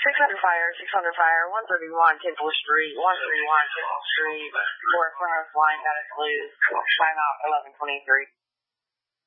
600 fire, 131 Temple Street, 131 Temple Street, for front of line that is loose, timeout 11:23.